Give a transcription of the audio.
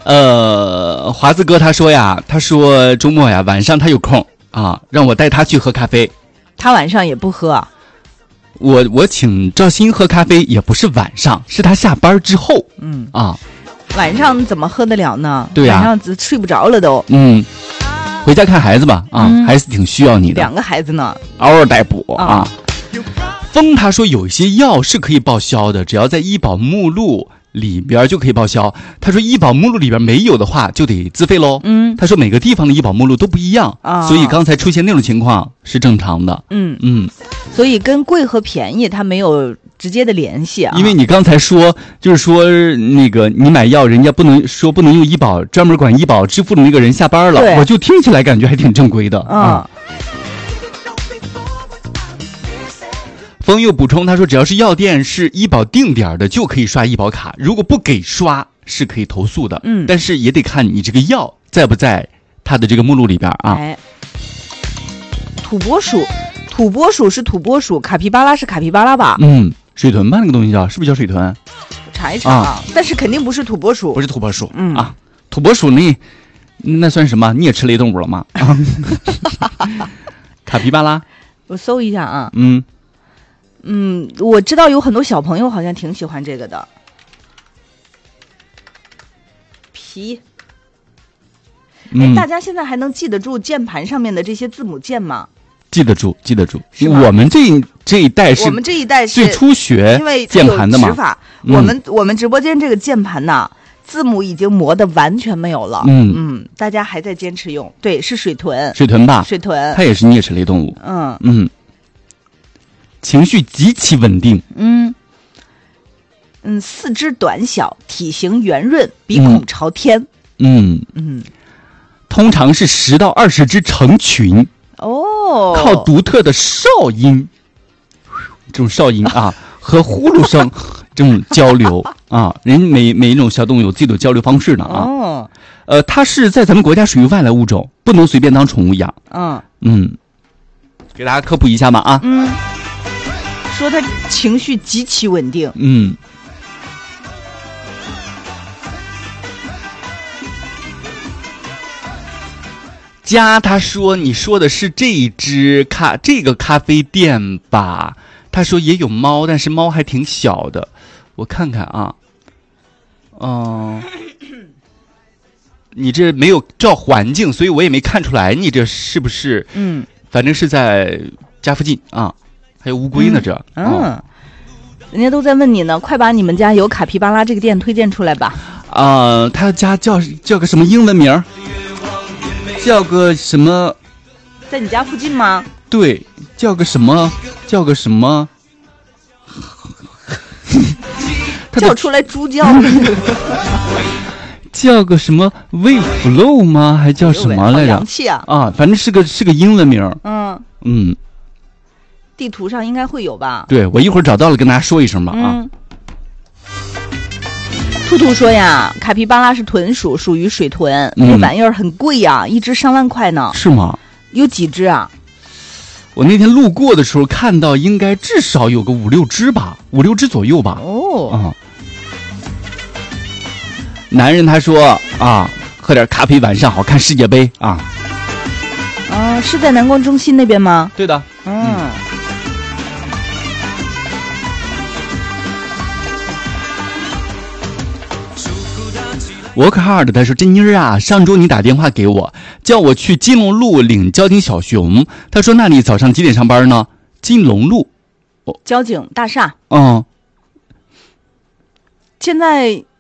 华子哥他说呀，他说周末呀晚上他有空啊，让我带他去喝咖啡。 他晚上也不喝。 我请赵鑫喝咖啡也不是晚上，是他下班之后。 晚上怎么喝得了呢？ 对呀， 晚上睡不着了都。 回家看孩子吧啊，孩子挺需要你的。 2个孩子呢， 嗷嗷待哺啊。风他说有一些药是可以报销的，只要在医保目录里边就可以报销。他说医保目录里边没有的话就得自费喽。他说每个地方的医保目录都不一样，所以刚才出现那种情况是正常的。 所以跟贵和便宜它没有直接的联系啊。 因为你刚才说就是说那个你买药人家不能用医保，专门管医保支付的那个人下班了，我就听起来感觉还挺正规的。风又补充，他说只要是药店是医保定点的就可以刷医保卡，如果不给刷是可以投诉的。但是也得看你这个药在不在他的这个目录里边啊。 土拨鼠是土拨鼠，卡皮巴拉是卡皮巴拉吧？ 水豚吧，那个东西是不是叫水豚？ 我查一查啊，但是肯定不是土拨鼠， 不是土拨鼠。土拨鼠那算什么？你也吃类动物了吗？卡皮巴拉， 我搜一下啊。我知道有很多小朋友好像挺喜欢这个的。大家现在还能记得住键盘上面的这些字母键吗？记得住。我们这一代是最初学键盘的嘛。我们直播间这个键盘呐，字母已经磨得完全没有了。大家还在坚持用。对，是水豚吧？水豚， 它也是啮齿类动物。情绪极其稳定。 四肢短小，体型圆润，鼻孔朝天。 通常是10到20只成群。靠独特的哨音，这种哨音啊和呼噜声这种交流啊，人每一种小动物有自己的交流方式的啊。它是在咱们国家属于外来物种，不能随便当宠物养。给大家科普一下嘛啊。 说他情绪极其稳定。 他说你说的是这个咖啡店吧？他说也有猫，但是猫还挺小的。我看看啊。你这没有照环境，所以我也没看出来你这是不是。反正是在家附近啊。还有乌龟呢， 人家都在问你呢，快把你们家有卡皮巴拉这个店推荐出来吧。 他家叫个什么英文名？叫个什么？ 在你家附近吗？ 对，叫个什么？ 叫出来猪叫。 叫个什么 Wave Flow 吗？还叫什么来着？ 洋气啊！ 反正是个英文名。 地图上应该会有吧？ 对，我一会儿找到了跟大家说一声吧啊。 兔兔说呀，卡皮巴拉是豚属，属于水豚，那玩意儿很贵呀，一只上万块呢。 是吗？ 有几只啊？ 我那天路过的时候看到，应该至少有个5-6只吧，5-6只左右吧。男人他说喝点咖啡晚上好看世界杯啊。 是在南光中心那边吗？ 对的。Work hard， 他说珍妮儿啊，上周你打电话给我，叫我去金龙路领交警小熊。他说那你早上几点上班呢？金龙路， 交警大厦。 现在